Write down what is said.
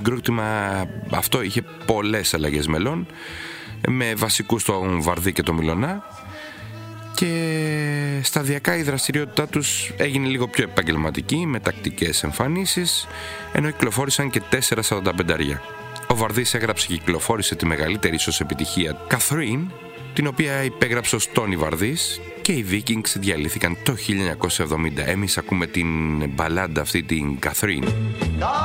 συγκρότημα αυτό είχε πολλές αλλαγές μελών, με βασικούς τον Βαρδί και τον Μιλωνά, και σταδιακά η δραστηριότητά τους έγινε λίγο πιο επαγγελματική, με τακτικές εμφανίσεις, ενώ κυκλοφόρησαν και 4 45. Ο Βαρδής έγραψε και κυκλοφόρησε τη μεγαλύτερη ίσως επιτυχία, Catherine, την οποία υπέγραψε ο Τόνι Βαρδής, και οι Vikings διαλύθηκαν το 1970. Εμείς ακούμε την μπαλάντα αυτή, την Catherine.